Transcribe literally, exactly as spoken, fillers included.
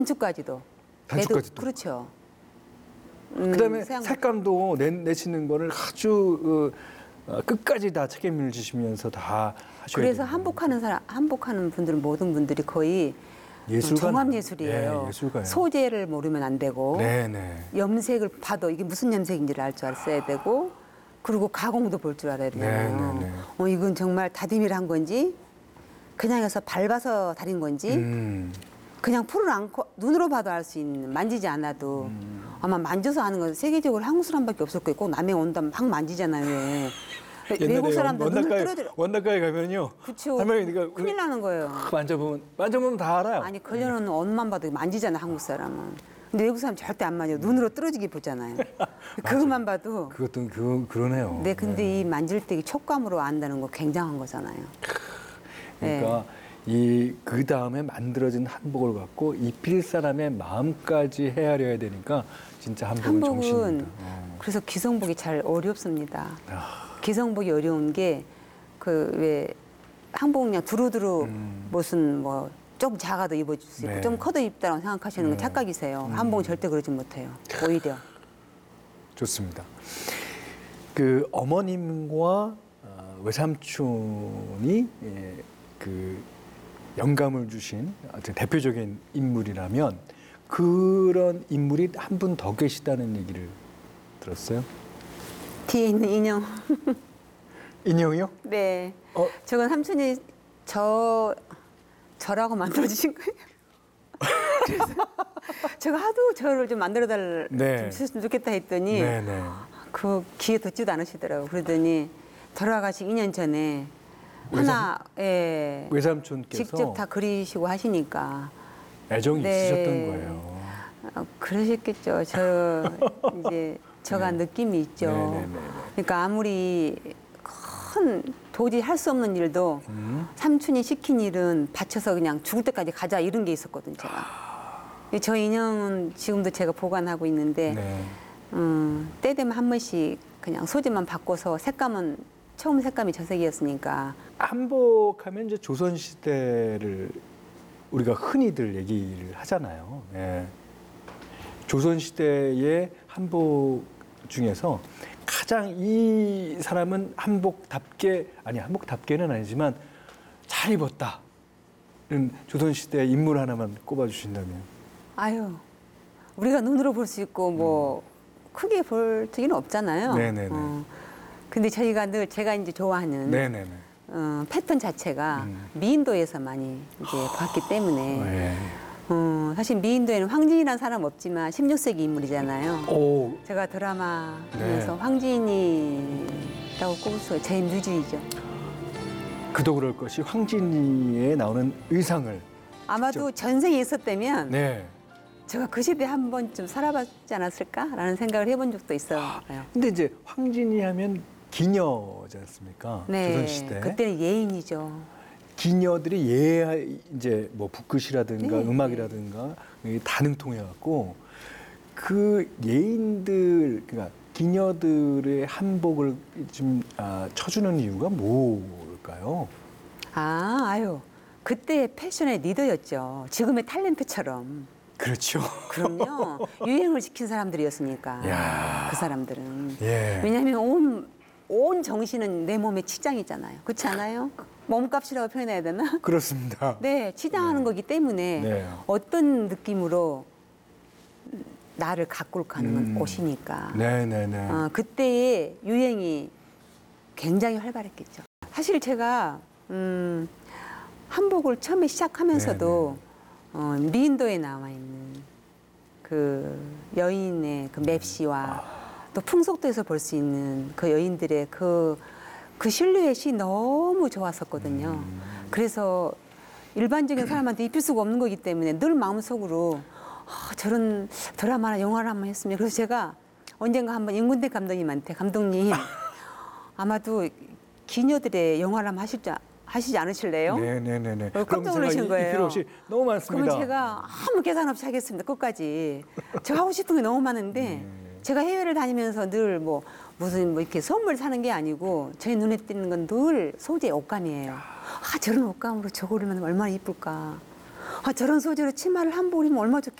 단추까지도. 단추까지도. 애도, 그렇죠. 음, 그다음에 서양... 색감도 내, 내시는 거를 아주 어, 끝까지 다 책임을 지시면서 다 하셔야 그래서 돼요. 한복하는 사람, 한복하는 분들은 모든 분들이 거의 예술가 종합 예술이에요. 네, 예술가요. 소재를 모르면 안 되고, 네, 네. 염색을 봐도 이게 무슨 염색인지를 알 줄 알아야 되고, 그리고 가공도 볼 줄 알아야 되잖아요. 네, 네, 네. 어, 이건 정말 다듬이를 한 건지, 그냥 해서 밟아서 다린 건지, 음. 그냥 풀을 안고 눈으로 봐도 알 수 있는, 만지지 않아도 음. 아마 만져서 아는 건 세계적으로 한국 사람밖에 없을 거예요. 꼭 남해 온다 막 만지잖아요. 왜. 외국 사람들 눈을 뚫어들여. 원단가에 가면요. 그렇죠. 할머니, 그러니까 큰일 나는 거예요. 만져보면 만져보면 다 알아요. 아니 걸려놓은 옷만 봐도 만지잖아 한국 사람은. 근데 외국 사람 절대 안 만져. 눈으로 뚫어지게 보잖아요. 그것만 봐도. 그것도 그 그러네요. 네, 근데 네. 이 만질 때 촉감으로 안다는 거 굉장한 거잖아요. 그러니까 네. 이 그 다음에 만들어진 한복을 갖고 입힐 사람의 마음까지 헤아려야 되니까 진짜 한복은, 한복은 정신입니다. 어. 그래서 기성복이 잘 어렵습니다. 아. 기성복이 어려운 게 그 왜 한복 그냥 두루두루 음. 무슨 뭐 좀 작아도 입어줄 수 있고 네. 좀 커도 입다라고 생각하시는 건 네. 착각이세요. 음. 한복은 절대 그러지 못해요. 오히려. 좋습니다. 그 어머님과 외삼촌이 예, 그 영감을 주신 어떤 대표적인 인물이라면 그런 인물이 한 분 더 계시다는 얘기를 들었어요. 뒤에 있는 인형. 인형이요? 네. 어? 저건 삼촌이 저 저라고 만들어 주신 거예요. 그래서 제가 하도 저를 좀 만들어 달라 네. 주셨으면 좋겠다 했더니 네, 네. 그 귀에 듣지도 않으시더라고요. 그러더니 돌아가시 이 년 전에 하나 예, 외삼촌께서 직접 다 그리시고 하시니까 애정이 네. 있으셨던 거예요. 어, 그러셨겠죠. 저 이제 저가 네. 느낌이 있죠. 네, 네, 네, 네. 그러니까 아무리 큰 도저히 할 수 없는 일도 음. 삼촌이 시킨 일은 바쳐서 그냥 죽을 때까지 가자 이런 게 있었거든요. 제가. 저 인형은 지금도 제가 보관하고 있는데 네. 음, 때 되면 한 번씩 그냥 소재만 바꿔서 색감은 처음 색감이 저 색이었으니까. 한복하면 이제 조선 시대를 우리가 흔히들 얘기를 하잖아요. 예. 조선 시대의 한복 중에서 가장 이 사람은 한복답게 아니 한복답게는 아니지만 잘 입었다는 조선 시대 인물 하나만 꼽아주신다면. 아유, 우리가 눈으로 볼 수 있고 뭐 음. 크게 볼 적은 없잖아요. 네네네. 어, 근데 저희가 늘 제가 이제 좋아하는 네네네. 어, 패턴 자체가 음. 미인도에서 많이 이제 봤기 때문에 네. 어, 사실 미인도에는 황진이라는 사람 없지만 십육 세기 인물이잖아요. 오. 제가 드라마에서 네. 황진이라고 꼽을 수가 제 뮤즈이죠. 그도 그럴 것이 황진이에 나오는 의상을 아마도 직접. 전생에 있었다면 네. 제가 그 시대에 한 번쯤 살아봤지 않았을까라는 생각을 해본 적도 있어요. 근데 이제 황진이 하면 기녀지 않습니까? 네, 조선 시대. 그때는 예인이죠. 기녀들이 예 이제 뭐 붓글씨라든가 네, 음악이라든가 다능통해 갖고 그 예인들 그러니까 기녀들의 한복을 좀 아, 쳐주는 이유가 뭘까요? 아, 아유, 그때 패션의 리더였죠. 지금의 탤런트처럼. 그렇죠. 그럼요. 유행을 시킨 사람들이었으니까. 야. 그 사람들은. 예. 왜냐하면 온, 온 정신은 내 몸의 치장이잖아요. 그렇지 않아요? 몸값이라고 표현해야 되나? 그렇습니다. 네, 치장하는 네. 거기 때문에 네. 어떤 느낌으로 나를 가꾸고 가는 건 음. 옷이니까. 네네네. 어, 그때의 유행이 굉장히 활발했겠죠. 사실 제가 음, 한복을 처음에 시작하면서도 어, 미인도에 나와 있는 그 여인의 그 맵시와 아. 또 풍속도에서 볼 수 있는 그 여인들의 그, 그 실루엣이 너무 좋았었거든요. 음. 그래서 일반적인 사람한테 입힐 수가 없는 거기 때문에 늘 마음속으로 아, 저런 드라마나 영화를 한번 했으면. 그래서 제가 언젠가 한번 임군대 감독님한테 감독님 아마도 기녀들의 영화를 한번 하실 줄 하시지 않으실래요? 네네네네. 어, 깜짝 놀라신 거예요. 필요 없이 너무 많습니다. 그러면 제가 아무 계산 없이 하겠습니다. 끝까지. 제가 하고 싶은 게 너무 많은데 네. 제가 해외를 다니면서 늘 뭐 무슨 뭐 이렇게 선물 사는 게 아니고 제 눈에 띄는 건 늘 소재 옷감이에요. 아, 저런 옷감으로 저거를 하면 얼마나 이쁠까. 아, 저런 소재로 치마를 한 벌이면 얼마 좋겠어요.